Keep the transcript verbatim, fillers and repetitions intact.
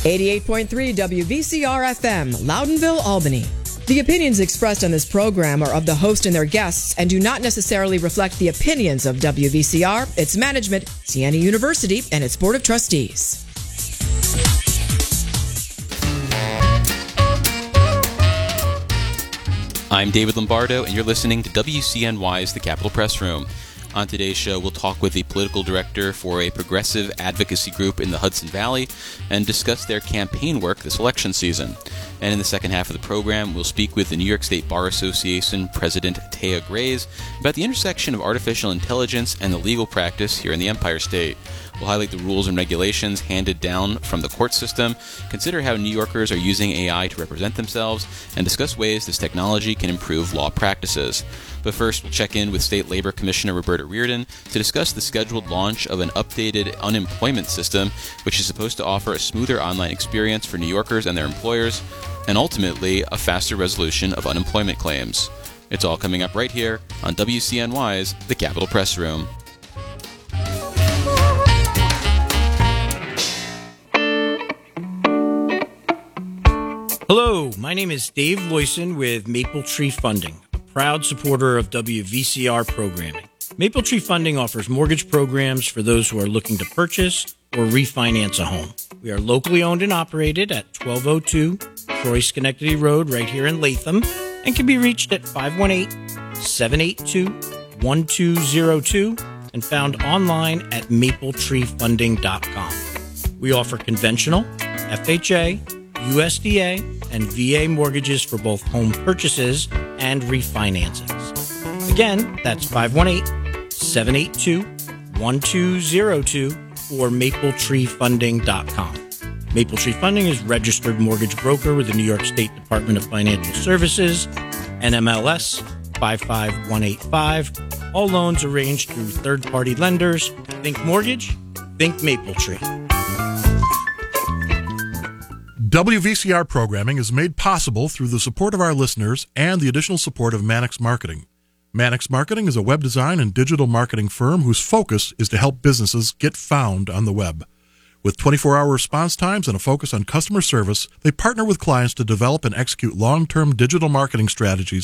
eighty-eight point three W V C R F M, Loudonville, Albany. The opinions expressed on this program are of the host and their guests and do not necessarily reflect the opinions of W V C R, its management, Siena University, and its Board of Trustees. I'm David Lombardo, and you're listening to W C N Y's The Capitol Press Room. On today's show, we'll talk with the political director for a progressive advocacy group in the Hudson Valley and discuss their campaign work this election season. And in the second half of the program, we'll speak with the New York State Bar Association President Taya Grays about the intersection of artificial intelligence and the legal practice here in the Empire State. We'll highlight the rules and regulations handed down from the court system, consider how New Yorkers are using A I to represent themselves, and discuss ways this technology can improve law practices. But first, we'll check in with State Labor Commissioner Roberta Reardon to discuss the scheduled launch of an updated unemployment system, which is supposed to offer a smoother online experience for New Yorkers and their employers, and ultimately a faster resolution of unemployment claims. It's all coming up right here on W C N Y's The Capitol Press Room. Hello, my name is Dave Loyson with Maple Tree Funding, a proud supporter of W V C R programming. Maple Tree Funding offers mortgage programs for those who are looking to purchase or refinance a home. We are locally owned and operated at twelve oh two Troy Schenectady Road right here in Latham and can be reached at five one eight, seven eight two, one two zero two and found online at maple tree funding dot com. We offer conventional, F H A, U S D A, and V A mortgages for both home purchases and refinancings. Again, that's five one eight, seven eight two, one two zero two or maple tree funding dot com. Maple Tree Funding is registered mortgage broker with the New York State Department of Financial Services, N M L S five five one eight five. All loans arranged through third-party lenders. Think mortgage, think Maple Tree. W V C R programming is made possible through the support of our listeners and the additional support of Mannix Marketing. Mannix Marketing is a web design and digital marketing firm whose focus is to help businesses get found on the web. With twenty-four hour response times and a focus on customer service, they partner with clients to develop and execute long-term digital marketing strategies